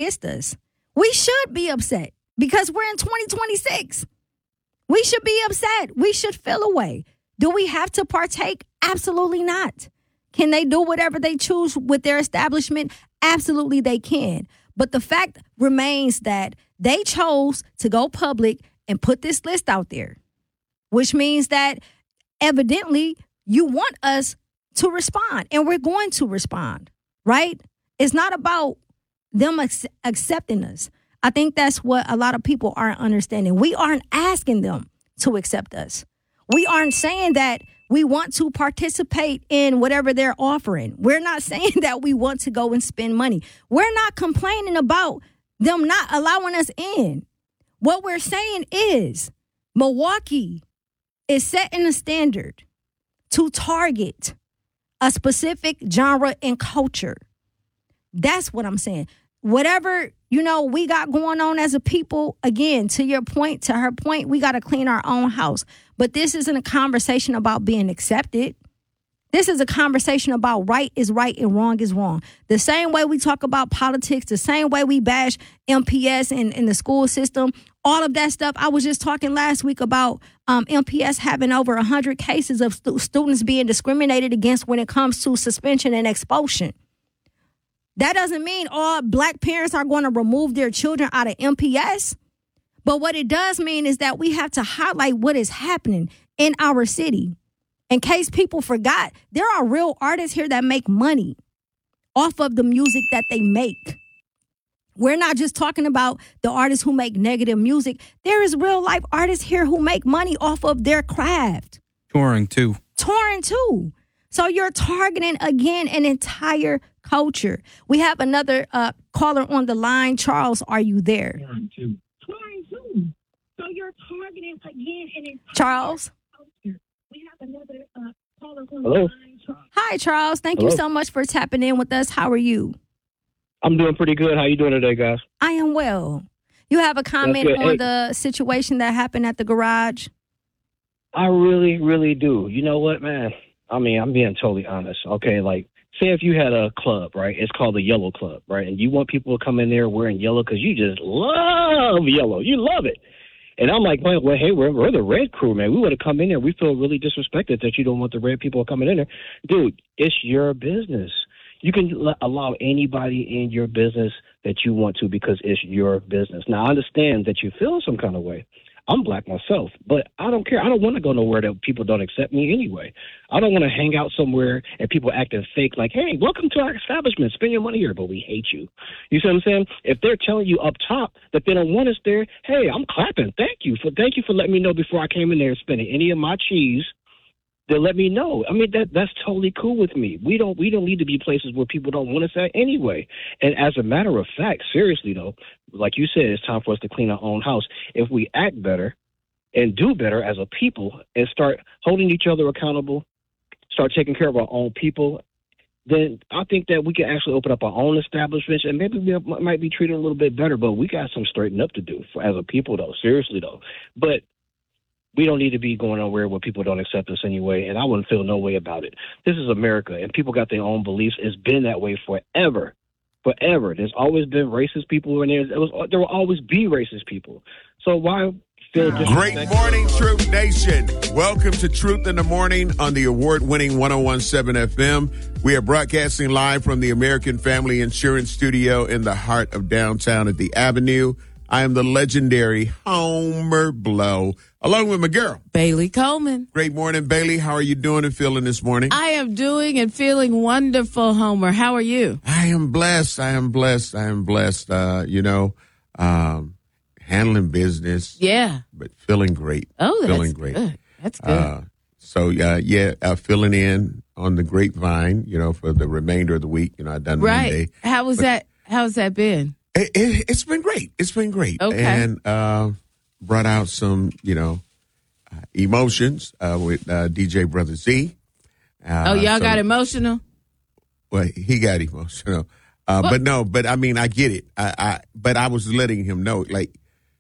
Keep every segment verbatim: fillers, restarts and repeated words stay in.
against us. We should be upset because we're in twenty twenty-six. We should be upset. We should feel a way. Do we have to partake? Absolutely not. Can they do whatever they choose with their establishment? Absolutely they can. But the fact remains that they chose to go public and put this list out there, which means that evidently you want us to respond, and we're going to respond, right? It's not about them ac- accepting us. I think that's what a lot of people aren't understanding. We aren't asking them to accept us. We aren't saying that we want to participate in whatever they're offering. We're not saying that we want to go and spend money. We're not complaining about them not allowing us in. What we're saying is Milwaukee is setting a standard to target a specific genre and culture. That's what I'm saying. Whatever, you know, we got going on as a people, again, to your point, to her point, we got to clean our own house. But this isn't a conversation about being accepted. This is a conversation about right is right and wrong is wrong. The same way we talk about politics, the same way we bash M P S in, in the school system, all of that stuff. I was just talking last week about um, M P S having over one hundred cases of stu- students being discriminated against when it comes to suspension and expulsion. That doesn't mean all black parents are going to remove their children out of M P S. But what it does mean is that we have to highlight what is happening in our city. In case people forgot, there are real artists here that make money off of the music that they make. We're not just talking about the artists who make negative music. There is real life artists here who make money off of their craft. Touring too. Touring too. So you're targeting, again, an entire culture. We have another uh, caller on the line. Charles, are you there? Touring too. Touring too. So you're targeting, again, an entire Charles? culture. We have another uh, caller on Hello? the line. Charles. Hi, Charles. Thank Hello? you so much for tapping in with us. How are you? I'm doing pretty good. How you doing today, guys? I am well. You have a comment good. on Hey. the situation that happened at the garage? I really, really do. You know what, man? I mean, I'm being totally honest. Okay, like, say if you had a club, right? It's called the Yellow Club, right? And you want people to come in there wearing yellow because you just love yellow. You love it. And I'm like, well, well hey, we're, we're the red crew, man. We would have come in there. We feel really disrespected that you don't want the red people coming in there. Dude, it's your business. You can l- allow anybody in your business that you want to because it's your business. Now, I understand that you feel some kind of way. I'm black myself, but I don't care. I don't want to go nowhere that people don't accept me anyway. I don't want to hang out somewhere and people acting fake like, hey, welcome to our establishment. Spend your money here, but we hate you. You see what I'm saying? If they're telling you up top that they don't want us there, hey, I'm clapping. Thank you for thank you for letting me know before I came in there spending any of my cheese. They'll let me know. I mean, that that's totally cool with me. We don't we don't need to be places where people don't want us at anyway. And as a matter of fact, seriously though, like you said, it's time for us to clean our own house. If we act better and do better as a people and start holding each other accountable, start taking care of our own people, then I think that we can actually open up our own establishments and maybe we might be treated a little bit better. But we got some straightening up to do for, as a people, though. Seriously, though. But we don't need to be going nowhere where people don't accept us anyway, and I wouldn't feel no way about it. This is America, and people got their own beliefs. It's been that way forever, forever. There's always been racist people, and there's, it was, there will always be racist people. So why feel disrespected? Great morning, Truth Nation. Welcome to Truth in the Morning on the award-winning one oh one point seven F M. We are broadcasting live from the American Family Insurance Studio in the heart of downtown at the Avenue. I am the legendary Homer Blow, along with my girl, Bailey Coleman. Great morning, Bailey. How are you doing and feeling this morning? I am doing and feeling wonderful, Homer. How are you? I am blessed. I am blessed. I am blessed. Uh, you know, um, handling business. Yeah. But feeling great. Oh, that's feeling great. good. That's good. Uh, so, uh, yeah, uh, filling in on the grapevine, you know, for the remainder of the week. You know, I done right. Monday. How was but that? How's that been? It, it, it's been great. It's been great. Okay. And uh, brought out some, you know, uh, emotions uh, with uh, D J Brother Z. Uh, oh, y'all so, got emotional? Well, he got emotional. Uh, but no, but I mean, I get it. I, I but I was letting him know, like.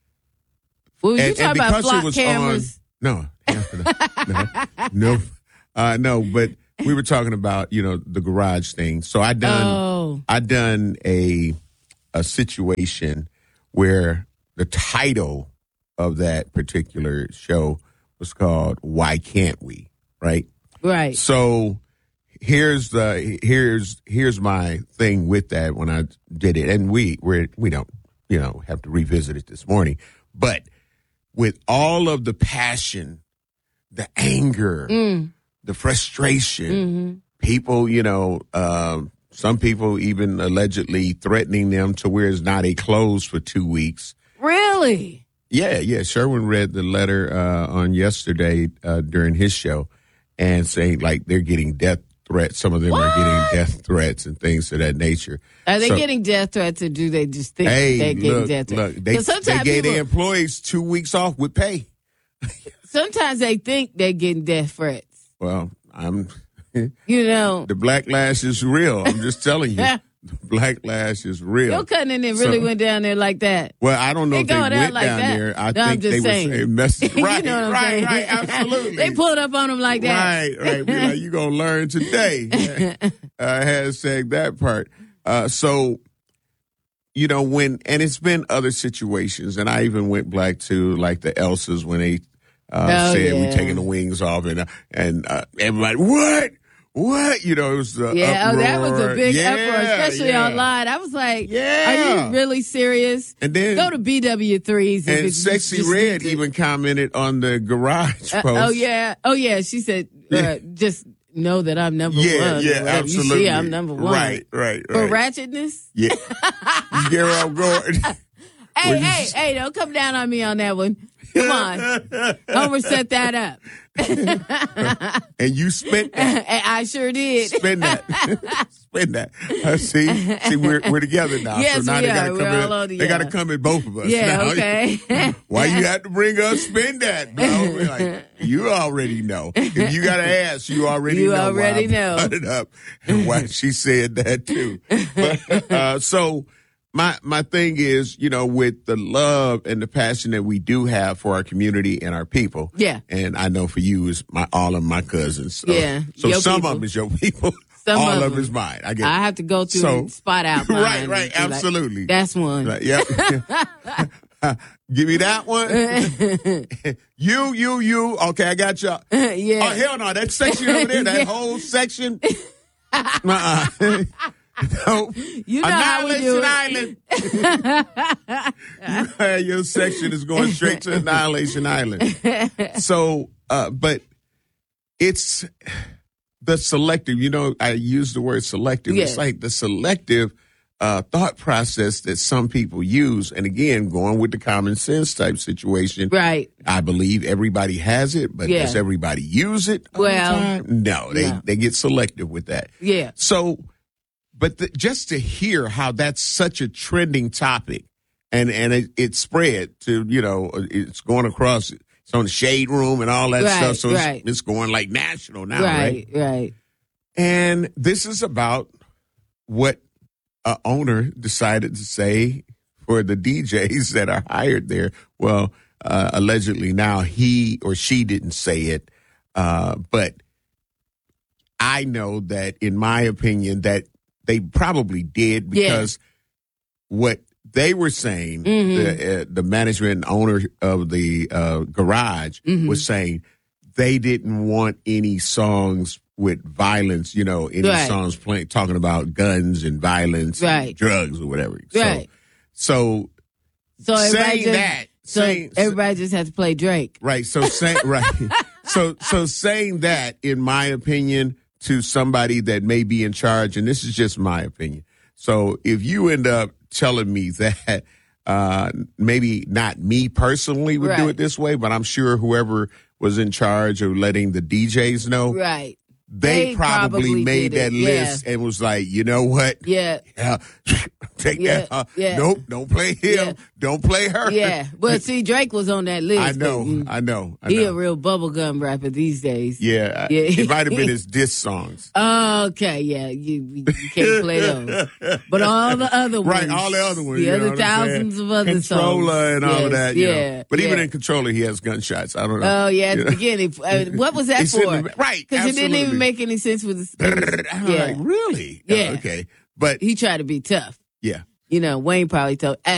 Well, you and, talking and about because flock it was cameras? On, no, no, no, uh, no. But we were talking about, you know, the garage thing. So I done, oh. I done a. a situation where the title of that particular show was called "Why Can't We?" Right? Right. So here's the here's here's my thing with that when I did it, and we we we don't you know have to revisit it this morning, but with all of the passion, the anger, Mm. the frustration, Mm-hmm. people, you know, um, some people even allegedly threatening them to where it's not a close for two weeks. Really? Yeah, yeah. Sherwin read the letter uh, on yesterday uh, during his show and saying like they're getting death threats. Some of them What? are getting death threats and things of that nature. Are they So- getting death threats, or do they just think Hey, they're getting look, death threats? look, they, 'Cause they sometimes gave people- their employees two weeks off with pay. Sometimes they think they're getting death threats. Well, I'm You know, the backlash is real. I'm just telling you, the backlash is real. your cousin it really So- went down there like that. Well, I don't know They if they going out went like down that. there. I No, I'm think just they saying. were saying message. Right, You know what I'm right, saying? right, absolutely. They pulled up on him like that. Right, right. Be like, you gonna learn today. uh, hashtag that part. Uh, so, you know, when and it's been other situations, and I even went back to like the Elsas when they uh, Oh, said yeah. we're taking the wings off, and uh, and uh, everybody, what, what? You know, it was the Yeah, oh, that was a uproar. big Yeah, uproar, especially yeah. online. I was like, Yeah. are you really serious? And then Go to B W threes. if and it's Sexy just Red need to- even commented on the garage Uh, post. oh, yeah. Oh, yeah. She said, uh, Yeah. just know that I'm number Yeah, one. or yeah, whatever. absolutely. You see, I'm number one. Right, right, For right. ratchetness? Yeah. You get where I'm going? Hey, Well, you- hey, hey, don't come down on me on that one. Come on. Homer set that up. And you spent that. I sure did. Spend that. Spend that. Uh, see, see, we're we're together now. Yes, so now we they are. gotta We're come all in. on They got to together. come in both of us. Yeah, now. okay. Why you have to bring us? Spend that, bro. We're like, you already know. If you got to ask, you already You know. already why I know. brought it up and why she said that too. But, uh, so. My my thing is, you know, with the love and the passion that we do have for our community and our people. Yeah. And I know for you is my all of my cousins. So, Yeah, So your some people. of them is your people. Some all of of them. is mine. I get. I have to go through So- and spot out mine. Right, and right, be like, absolutely. That's one. Like, yep. Give me that one. you, you, you. Okay, I got you. Yeah. Oh hell no! That section over there, that Yeah. whole section. Uh-uh. No. You know how we do Annihilation it. Island. you, uh, your section is going straight to Annihilation Island. So, uh, but it's the selective. You know, I use the word selective. Yes. It's like the selective uh, thought process that some people use. And again, going with the common sense type situation. Right. I believe everybody has it, but Yeah. does everybody use it all Well, the time? No, they, no. they get selective with that. Yeah. So, but the, just to hear how that's such a trending topic and, and it, it spread to, you know, it's going across, it's on the Shade Room and all that Right, stuff. So right. it's, it's going like national now, right? Right. Right. And this is about what a owner decided to say for the D Js that are hired there. Well, uh, allegedly now he or she didn't say it, uh, but I know that in my opinion that they probably did because what they were saying, Mhm. the, uh, the management and owner of the uh, garage Mhm. was saying they didn't want any songs with violence, you know, any Right. songs playing talking about guns and violence, Right. and drugs or whatever. Right. So, So so everybody saying just, that, so saying, everybody just has to play Drake. right? So saying right, so so saying that, in my opinion, to somebody that may be in charge, and this is just my opinion. So if you end up telling me that. Uh, maybe not me personally would do Right. it this way, but I'm sure whoever was in charge of letting the D Js know, Right. they, They probably, probably made did that it, yeah. list and was like, you know what? Yeah. Yeah, take Yeah, that. Uh, yeah. Nope, don't play him. Yeah. Don't play her. Yeah. But see, Drake was on that list. I know, but, mm, I know, I He know. a real bubblegum rapper these days. yeah, Yeah. it might have been his diss songs. Okay, yeah, you, you can't play those. But all the other ones. Right, all the other ones. The you know other what I'm thousands saying? of other Controller songs. and all of Yes, that. You yeah, know. But even yeah. in Controller, he has gunshots. I don't know. Oh, yeah, at You the know? beginning. Uh, what was that It's in for? the- right, Because it didn't absolutely. even make any sense with the. I'm Yeah. like, really? Yeah. Oh, okay. But He tried to be tough. yeah. You know, Wayne probably told,